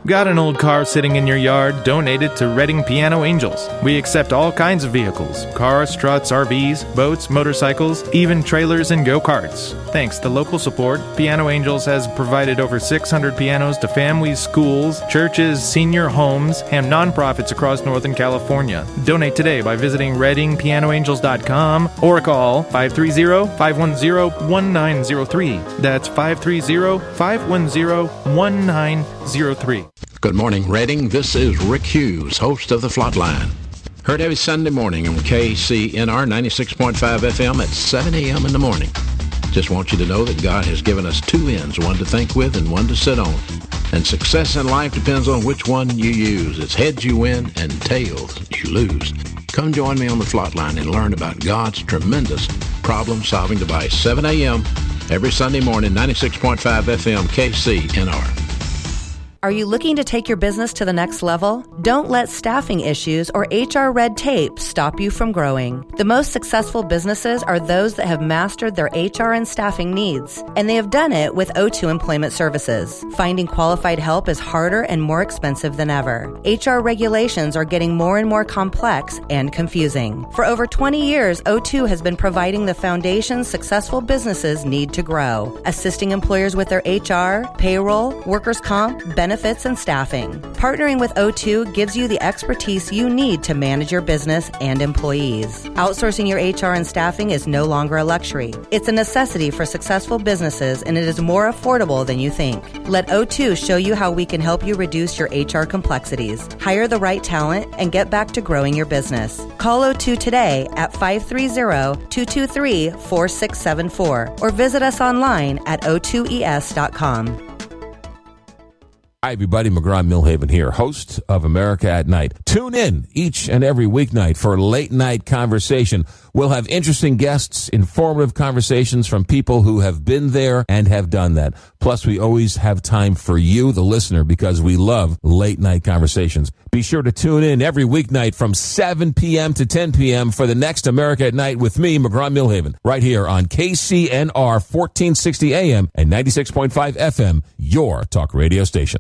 Got an old car sitting in your yard? Donate it to Reading Piano Angels. We accept all kinds of vehicles: cars, trucks, RVs, boats, motorcycles, even trailers and go-karts. Thanks to local support, Piano Angels has provided over 600 pianos to families, schools, churches, senior homes, and nonprofits across Northern California. Donate today by visiting ReadingPianoAngels.com or call 530-510-1903. That's 530-510-1903. Good morning, Reading. This is Rick Hughes, host of The Flatline. Heard every Sunday morning on KCNR 96.5 FM at 7 a.m. in the morning. Just want you to know that God has given us two ends, one to think with and one to sit on. And success in life depends on which one you use. It's heads you win and tails you lose. Come join me on The Flatline and learn about God's tremendous problem-solving device. 7 a.m. every Sunday morning, 96.5 FM, KCNR. Are you looking to take your business to the next level? Don't let staffing issues or HR red tape stop you from growing. The most successful businesses are those that have mastered their HR and staffing needs, and they have done it with O2 Employment Services. Finding qualified help is harder and more expensive than ever. HR regulations are getting more and more complex and confusing. For over 20 years, O2 has been providing the foundation successful businesses need to grow, assisting employers with their HR, payroll, workers' comp, benefits, and staffing. Partnering with O2 gives you the expertise you need to manage your business and employees. Outsourcing your HR and staffing is no longer a luxury. It's a necessity for successful businesses, and it is more affordable than you think. Let O2 show you how we can help you reduce your HR complexities, hire the right talent, and get back to growing your business. Call O2 today at 530-223-4674 or visit us online at o2es.com. Hi, everybody. McGraw-Milhaven here, host of America at Night. Tune in each and every weeknight for Late Night Conversation. We'll have interesting guests, informative conversations from people who have been there and have done that. Plus, we always have time for you, the listener, because we love late night conversations. Be sure to tune in every weeknight from 7 p.m. to 10 p.m. for the next America at Night with me, McGraw-Milhaven, right here on KCNR 1460 AM and 96.5 FM, your talk radio station.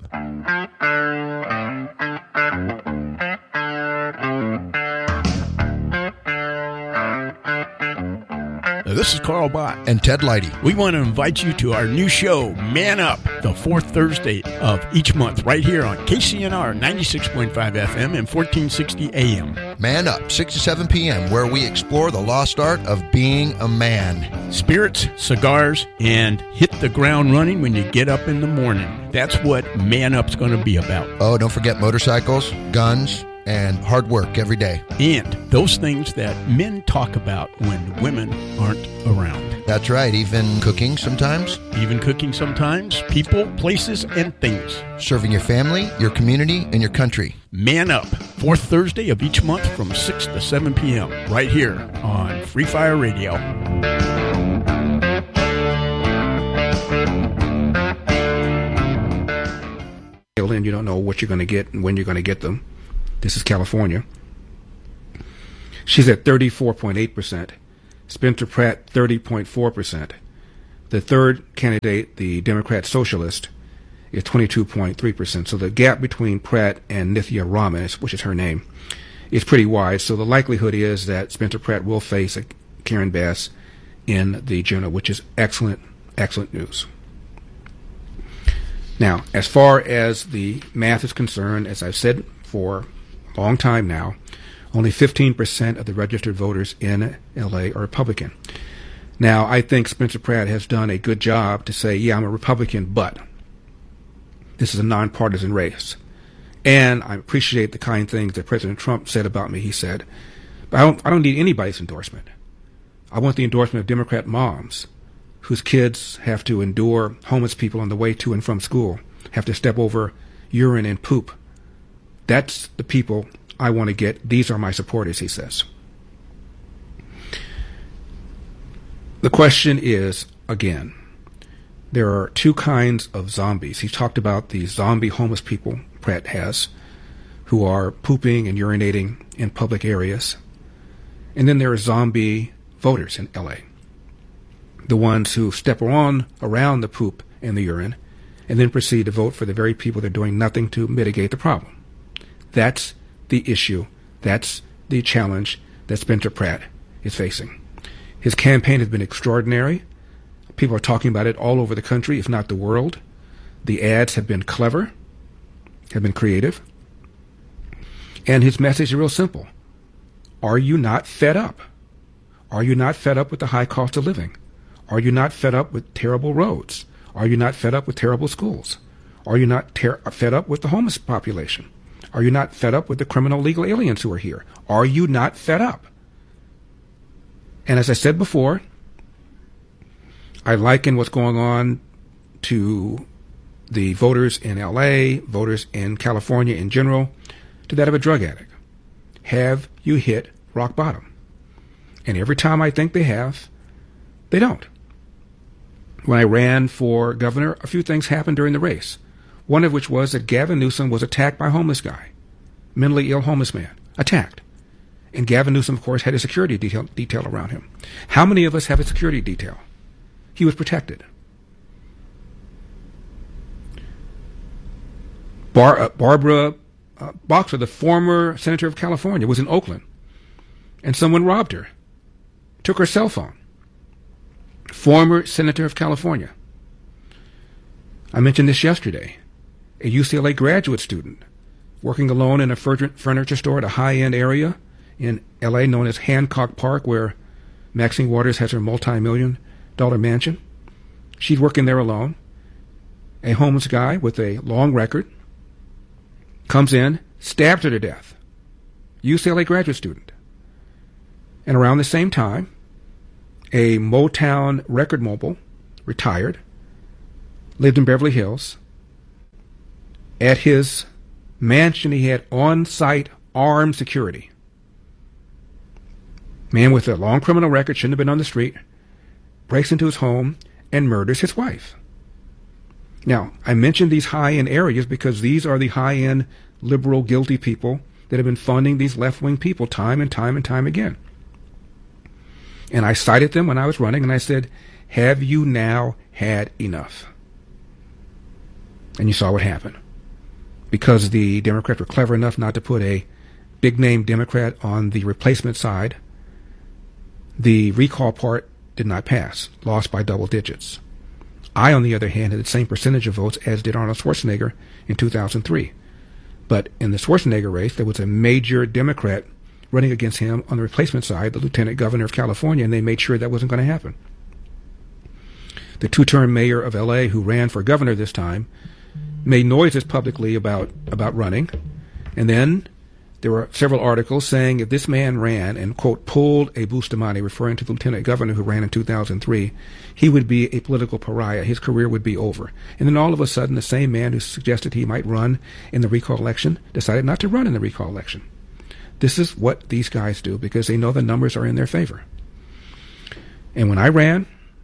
This is Carl Bott and Ted Leidy. We want to invite you to our new show, Man Up, the fourth Thursday of each month, right here on KCNR 96.5 FM and 1460 AM. Man Up, 6 to 7 p.m., where we explore the lost art of being a man. Spirits, cigars, and hit the ground running when you get up in the morning. That's what Man Up's going to be about. Oh, don't forget motorcycles, guns, and hard work every day. And those things that men talk about when women aren't around. That's right, even cooking sometimes. People, places, and things. Serving your family, your community, and your country. Man Up, fourth Thursday of each month from 6 to 7 p.m. right here on Free Fire Radio. And you don't know what you're going to get and when you're going to get them. This is California. She's at 34.8%. Spencer Pratt, 30.4%. The third candidate, the Democrat Socialist, is 22.3%. So the gap between Pratt and Nithya Raman, which is her name, is pretty wide. So the likelihood is that Spencer Pratt will face Karen Bass in the general, which is excellent news. Now, as far as the math is concerned, as I've said for a long time now, only 15% of the registered voters in L.A. are Republican. Now, I think Spencer Pratt has done a good job to say, yeah, I'm a Republican, but this is a nonpartisan race. And I appreciate the kind things that President Trump said about me, he said. But I don't need anybody's endorsement. I want the endorsement of Democrat moms whose kids have to endure homeless people on the way to and from school, have to step over urine and poop. That's the people I want to get. These are my supporters, he says. The question is, again, there are two kinds of zombies. He talked about the zombie homeless people Pratt has, who are pooping and urinating in public areas. And then there are zombie voters in L.A., the ones who step around the poop and the urine and then proceed to vote for the very people that are doing nothing to mitigate the problem. That's the issue. That's the challenge that Spencer Pratt is facing. His campaign has been extraordinary. People are talking about it all over the country, if not the world. The ads have been clever, have been creative. And his message is real simple. Are you not fed up? Are you not fed up with the high cost of living? Are you not fed up with terrible roads? Are you not fed up with terrible schools? Are you not fed up with the homeless population? Are you not fed up with the criminal legal aliens who are here? Are you not fed up? And as I said before, I liken what's going on to the voters in L.A., voters in California in general, to that of a drug addict. Have you hit rock bottom? And every time I think they have, they don't. When I ran for governor, a few things happened during the race. One of which was that Gavin Newsom was attacked by a homeless guy, mentally ill homeless man, attacked. And Gavin Newsom, of course, had a security detail around him. How many of us have a security detail? He was protected. Barbara Boxer, the former senator of California, was in Oakland, and someone robbed her, took her cell phone. Former senator of California. I mentioned this yesterday. A UCLA graduate student working alone in a furniture store at a high-end area in L.A. known as Hancock Park, where Maxine Waters has her multi-million-dollar mansion. She'd working there alone. A homeless guy with a long record comes in, stabs her to death. UCLA graduate student. And around the same time, a Motown record mogul, retired, lived in Beverly Hills. At his mansion, he had on-site armed security. Man with a long criminal record, shouldn't have been on the street, breaks into his home and murders his wife. Now, I mentioned these high-end areas because these are the high-end liberal guilty people that have been funding these left-wing people time and time and time again. And I cited them when I was running, and I said, have you now had enough? And you saw what happened. Because the Democrats were clever enough not to put a big-name Democrat on the replacement side, the recall part did not pass, lost by double digits. I, on the other hand, had the same percentage of votes as did Arnold Schwarzenegger in 2003. But in the Schwarzenegger race, there was a major Democrat running against him on the replacement side, the lieutenant governor of California, and they made sure that wasn't going to happen. The two-term mayor of L.A., who ran for governor this time, made noises publicly about running, and then there were several articles saying if this man ran and, quote, pulled a Bustamante, referring to the lieutenant governor who ran in 2003, he would be a political pariah. His career would be over. And then all of a sudden, the same man who suggested he might run in the recall election decided not to run in the recall election. This is what these guys do because they know the numbers are in their favor. And when I ran,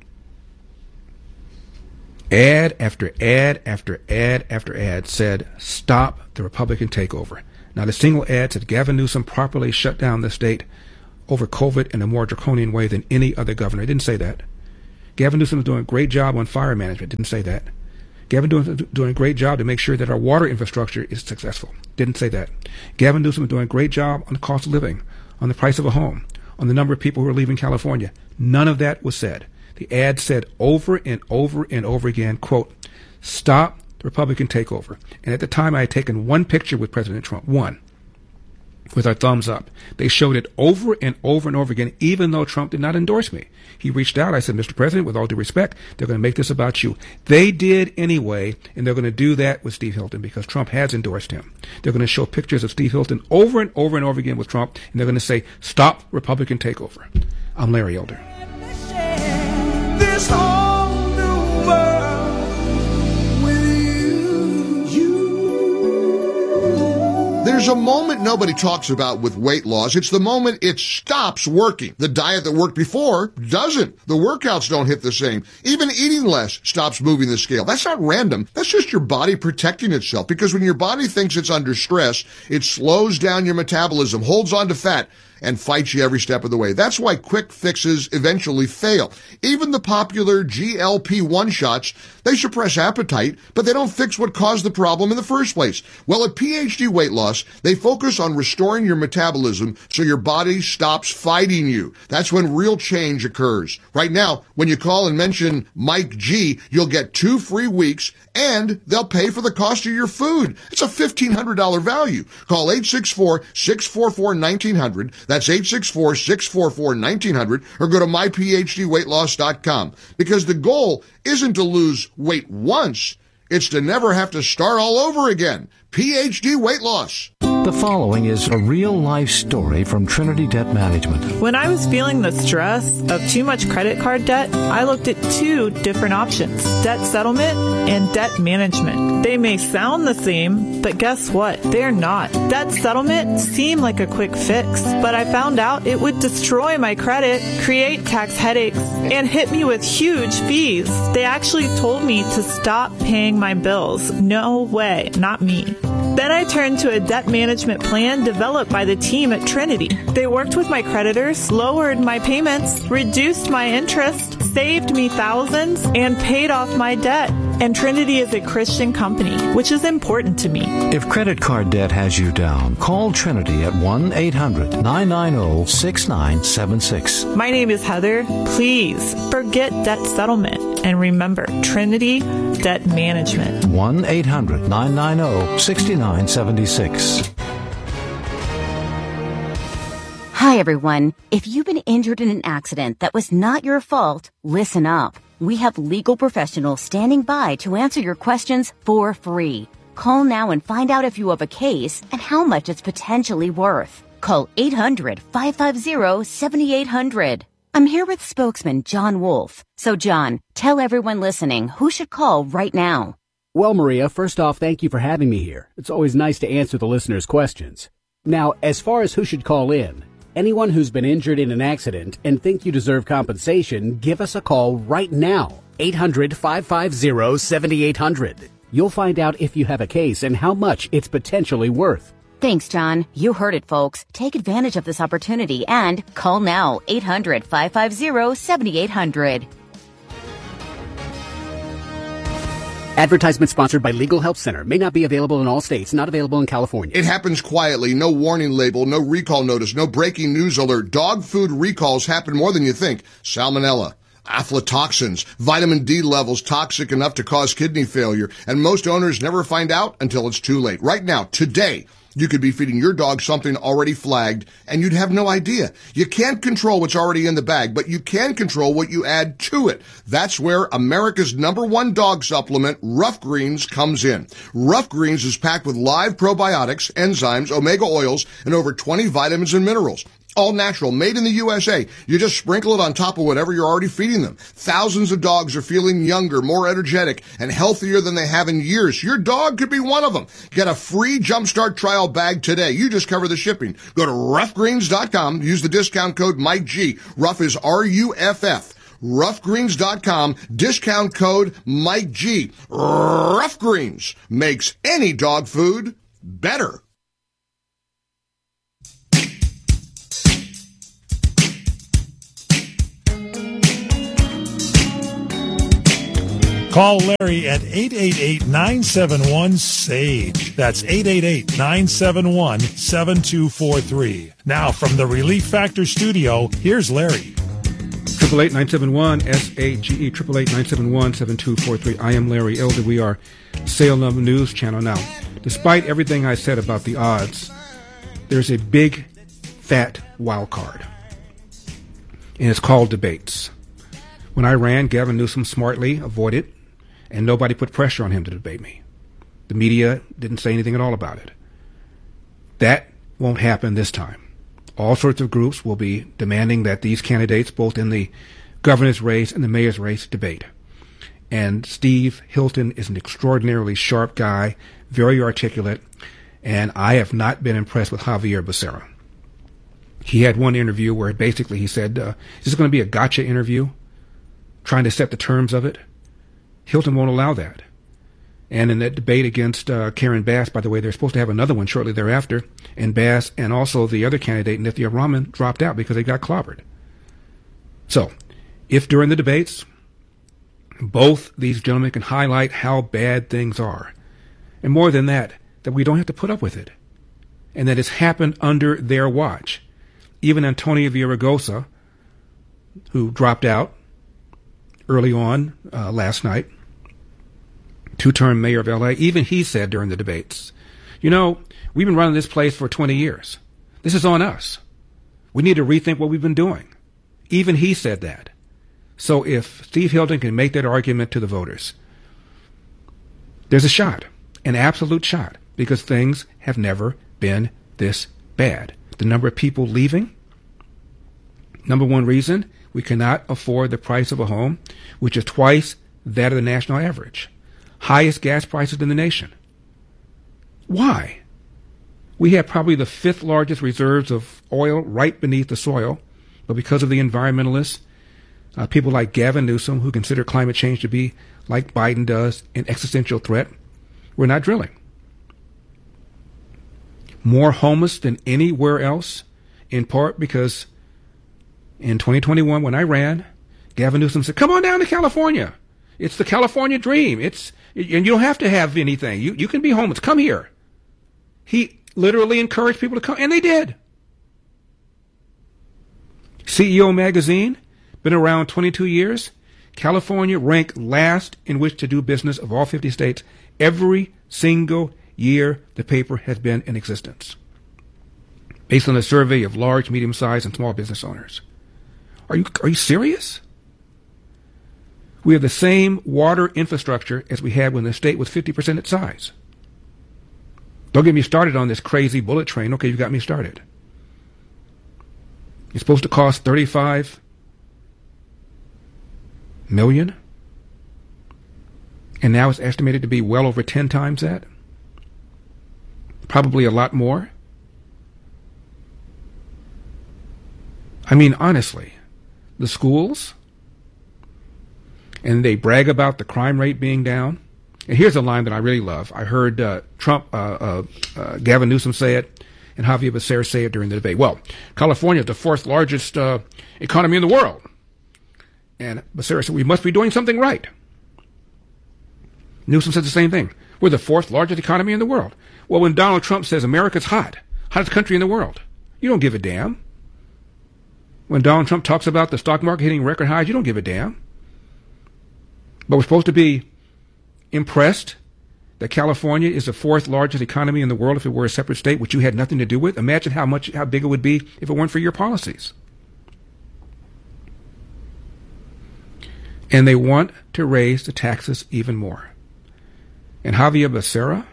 ad after ad after ad after ad said, stop the Republican takeover. Not a single ad said Gavin Newsom properly shut down the state over COVID in a more draconian way than any other governor. It didn't say that. Gavin Newsom is doing a great job on fire management. Didn't say that. Gavin doing a great job to make sure that our water infrastructure is successful. Didn't say that. Gavin Newsom is doing a great job on the cost of living, on the price of a home, on the number of people who are leaving California. None of that was said. The ad said over and over and over again, quote, stop the Republican takeover. And at the time, I had taken one picture with President Trump, one, with our thumbs up. They showed it over and over and over again, even though Trump did not endorse me. He reached out. I said, Mr. President, with all due respect, they're going to make this about you. They did anyway, and they're going to do that with Steve Hilton because Trump has endorsed him. They're going to show pictures of Steve Hilton over and over and over again with Trump, and they're going to say, stop Republican takeover. I'm Larry Elder. This whole new world with you. There's a moment nobody talks about with weight loss. It's the moment it stops working. The diet that worked before doesn't. The workouts don't hit the same. Even eating less stops moving the scale. That's not random. That's just your body protecting itself. Because when your body thinks it's under stress, it slows down your metabolism, holds on to fat, and fights you every step of the way. That's why quick fixes eventually fail. Even the popular GLP-1 shots, they suppress appetite, but they don't fix what caused the problem in the first place. Well, at PhD Weight Loss, they focus on restoring your metabolism so your body stops fighting you. That's when real change occurs. Right now, when you call and mention Mike G, you'll get 2 free weeks and they'll pay for the cost of your food. It's a $1,500 value. Call 864-644-1900. That's 864-644-1900 or go to myphdweightloss.com, because the goal isn't to lose weight once. It's to never have to start all over again. PhD Weight Loss. The following is a real-life story from Trinity Debt Management. When I was feeling the stress of too much credit card debt, I looked at 2 different options: debt settlement and debt management. They may sound the same, but guess what? They're not. Debt settlement seemed like a quick fix, but I found out it would destroy my credit, create tax headaches, and hit me with huge fees. They actually told me to stop paying my bills. No way, not me. Then I turned to a debt management plan developed by the team at Trinity. They worked with my creditors, lowered my payments, reduced my interest, saved me thousands, and paid off my debt. And Trinity is a Christian company, which is important to me. If credit card debt has you down, call Trinity at 1-800-990-6976. My name is Heather. Please forget debt settlement and remember Trinity Debt Management. 1-800-990-6976. Hi, everyone. If you've been injured in an accident that was not your fault, listen up. We have legal professionals standing by to answer your questions for free. Call now and find out if you have a case and how much it's potentially worth. Call 800-550-7800. I'm here with spokesman John Wolf. So, John, tell everyone listening who should call right now. Well, Maria, first off, thank you for having me here. It's always nice to answer the listeners' questions. Now, as far as who should call in, anyone who's been injured in an accident and think you deserve compensation, give us a call right now. 800-550-7800. You'll find out if you have a case and how much it's potentially worth. Thanks, John. You heard it, folks. Take advantage of this opportunity and call now. 800-550-7800. Advertisement sponsored by Legal Help Center. May not be available in all states. Not available in California. It happens quietly. No warning label, no recall notice, no breaking news alert. Dog food recalls happen more than you think. Salmonella, aflatoxins, vitamin D levels toxic enough to cause kidney failure. And most owners never find out until it's too late. Right now, today, you could be feeding your dog something already flagged, and you'd have no idea. You can't control what's already in the bag, but you can control what you add to it. That's where America's #1 dog supplement, Rough Greens, comes in. Rough Greens is packed with live probiotics, enzymes, omega oils, and over 20 vitamins and minerals. All natural, made in the USA. You just sprinkle it on top of whatever you're already feeding them. Thousands of dogs are feeling younger, more energetic, and healthier than they have in years. Your dog could be one of them. Get a free Jumpstart trial bag today. You just cover the shipping. Go to roughgreens.com. Use the discount code Mike G. Rough is RUFF. Roughgreens.com. Discount code Mike G. Rough Greens makes any dog food better. Call Larry at 888-971-SAGE. That's 888-971-7243. Now, from the Relief Factor studio, here's Larry. 888-971-SAGE, 888-971-7243. I am Larry Elder. We are Salem News Channel. Now, despite everything I said about the odds, there's a big, fat wild card, and it's called debates. When I ran, Gavin Newsom smartly avoided, and nobody put pressure on him to debate me. The media didn't say anything at all about it. That won't happen this time. All sorts of groups will be demanding that these candidates, both in the governor's race and the mayor's race, debate. And Steve Hilton is an extraordinarily sharp guy, very articulate, and I have not been impressed with Javier Becerra. He had one interview where basically he said, is this going to be a gotcha interview? Trying to set the terms of it. Hilton won't allow that. And in that debate against Karen Bass, by the way, they're supposed to have another one shortly thereafter, and Bass and also the other candidate, Nithya Raman, dropped out because they got clobbered. So, if during the debates, both these gentlemen can highlight how bad things are, and more than that we don't have to put up with it, and that it's happened under their watch. Even Antonio Villaraigosa, who dropped out early on last night, two-term mayor of L.A., even he said during the debates, we've been running this place for 20 years. This is on us. We need to rethink what we've been doing. Even he said that. So if Steve Hilton can make that argument to the voters, there's a shot, an absolute shot, because things have never been this bad. The number of people leaving, number one reason, we cannot afford the price of a home, which is twice that of the national average. Highest gas prices in the nation. Why? We have probably the fifth largest reserves of oil right beneath the soil, but because of the environmentalists, people like Gavin Newsom, who consider climate change to be, like Biden does, an existential threat, we're not drilling. More homeless than anywhere else, in part because in 2021, when I ran, Gavin Newsom said, come on down to California. It's the California dream. And you don't have to have anything. You can be homeless. Come here. He literally encouraged people to come, and they did. CEO Magazine, been around 22 years. California ranked last in which to do business of all 50 states every single year the paper has been in existence, based on a survey of large, medium-sized, and small business owners. Are you serious? We have the same water infrastructure as we had when the state was 50% its size. Don't get me started on this crazy bullet train. Okay, you got me started. It's supposed to cost $35 million, and now it's estimated to be well over 10 times that. Probably a lot more. I mean, honestly, the schools, and they brag about the crime rate being down. And here's a line that I really love. I heard Gavin Newsom say it, and Javier Becerra say it during the debate. Well, California is the fourth largest economy in the world. And Becerra said, we must be doing something right. Newsom said the same thing. We're the fourth largest economy in the world. Well, when Donald Trump says America's hot, hottest country in the world, you don't give a damn. When Donald Trump talks about the stock market hitting record highs, you don't give a damn. But we're supposed to be impressed that California is the fourth largest economy in the world if it were a separate state, which you had nothing to do with. Imagine how big it would be if it weren't for your policies. And they want to raise the taxes even more. And Javier Becerra,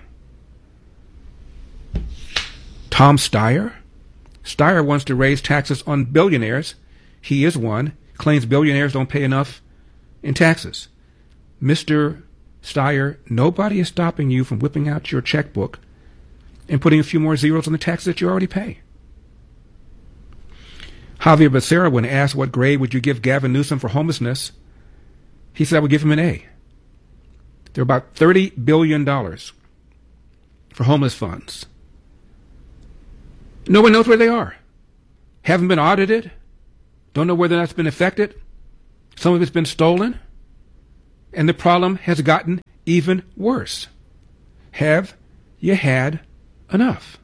Tom Steyer wants to raise taxes on billionaires. He is one, claims billionaires don't pay enough in taxes. Mr. Steyer, nobody is stopping you from whipping out your checkbook and putting a few more zeros on the taxes that you already pay. Javier Becerra, when asked what grade would you give Gavin Newsom for homelessness, he said I would give him an A. There are about $30 billion for homeless funds. No one knows where they are. Haven't been audited. Don't know whether that's been affected. Some of it's been stolen. And the problem has gotten even worse. Have you had enough?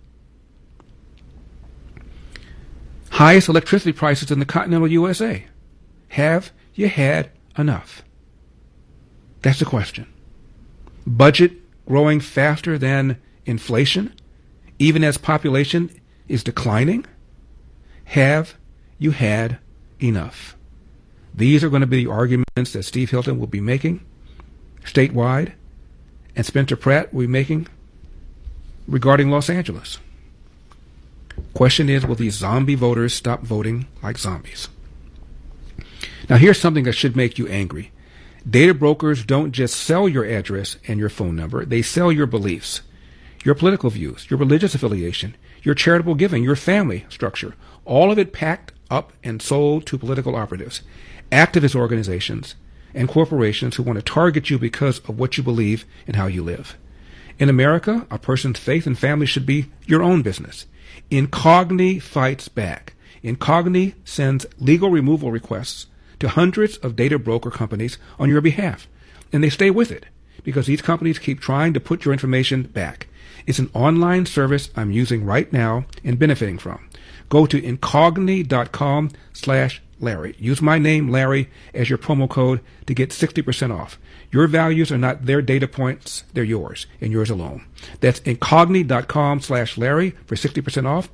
Highest electricity prices in the continental USA. Have you had enough? That's the question. Budget growing faster than inflation, even as population is declining. Have you had enough? These are going to be the arguments that Steve Hilton will be making statewide, and Spencer Pratt will be making regarding Los Angeles. Question is, will these zombie voters stop voting like zombies? Now, here's something that should make you angry. Data brokers don't just sell your address and your phone number. They sell your beliefs, your political views, your religious affiliation, your charitable giving, your family structure. All of it packed up and sold to political operatives, activist organizations, and corporations who want to target you because of what you believe and how you live. In America, a person's faith and family should be your own business. Incogni fights back. Incogni sends legal removal requests to hundreds of data broker companies on your behalf, and they stay with it because these companies keep trying to put your information back. It's an online service I'm using right now and benefiting from. Go to incogni.com/Larry. Use my name, Larry, as your promo code to get 60% off. Your values are not their data points, they're yours, and yours alone. That's incogni.com/Larry for 60% off.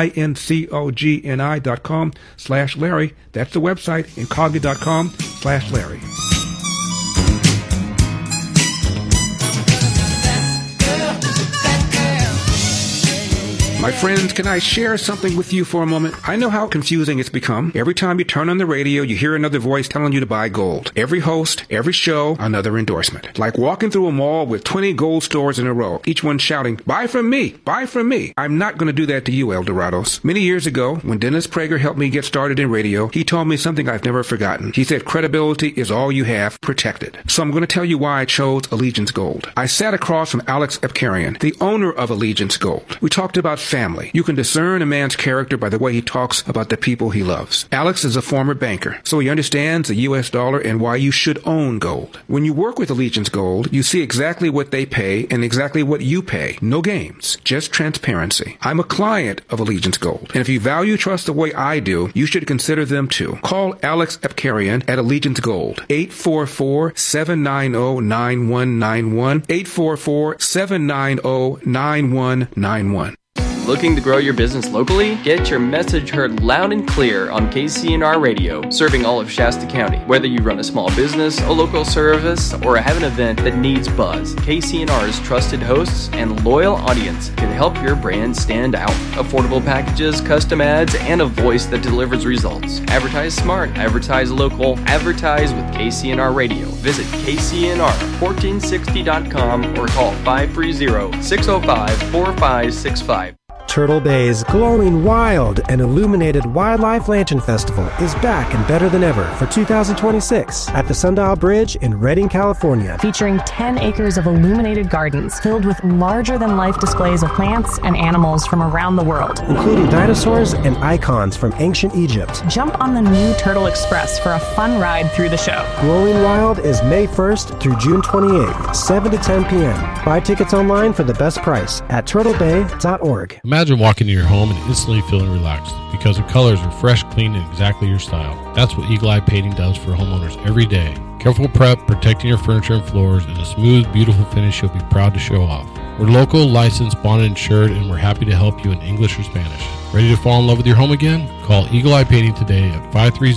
incogni.com/Larry. That's the website, incogni.com/Larry. My friends, can I share something with you for a moment? I know how confusing it's become. Every time you turn on the radio, you hear another voice telling you to buy gold. Every host, every show, another endorsement. Like walking through a mall with 20 gold stores in a row, each one shouting, "Buy from me! Buy from me!" I'm not going to do that to you, Eldorados. Many years ago, when Dennis Prager helped me get started in radio, he told me something I've never forgotten. He said, credibility is all you have, protected. So I'm going to tell you why I chose Allegiance Gold. I sat across from Alex Epkarian, the owner of Allegiance Gold. We talked about family. You can discern a man's character by the way he talks about the people he loves. Alex is a former banker, so he understands the U.S. dollar and why you should own gold. When you work with Allegiance Gold, you see exactly what they pay and exactly what you pay. No games, just transparency. I'm a client of Allegiance Gold, and if you value trust the way I do, you should consider them too. Call Alex Epkarian at Allegiance Gold, 844-790-9191, 844-790-9191. Looking to grow your business locally? Get your message heard loud and clear on KCNR Radio, serving all of Shasta County. Whether you run a small business, a local service, or have an event that needs buzz, KCNR's trusted hosts and loyal audience can help your brand stand out. Affordable packages, custom ads, and a voice that delivers results. Advertise smart, advertise local, advertise with KCNR Radio. Visit KCNR1460.com or call 530-605-4565. Turtle Bay's Glowing Wild and Illuminated Wildlife Lantern Festival is back and better than ever for 2026 at the Sundial Bridge in Redding, California. Featuring 10 acres of illuminated gardens filled with larger-than-life displays of plants and animals from around the world, including dinosaurs and icons from ancient Egypt. Jump on the new Turtle Express for a fun ride through the show. Glowing Wild is May 1st through June 28th, 7 to 10 p.m. Buy tickets online for the best price at turtlebay.org. Imagine walking into your home and instantly feeling relaxed because the colors are fresh, clean, and exactly your style. That's what Eagle Eye Painting does for homeowners every day. Careful prep, protecting your furniture and floors, and a smooth, beautiful finish you'll be proud to show off. We're local, licensed, bonded, insured, and we're happy to help you in English or Spanish. Ready to fall in love with your home again? Call Eagle Eye Painting today at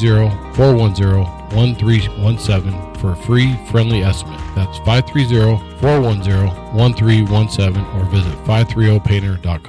530-410-1317 for a free, friendly estimate. That's 530-410-1317 or visit 530painter.com.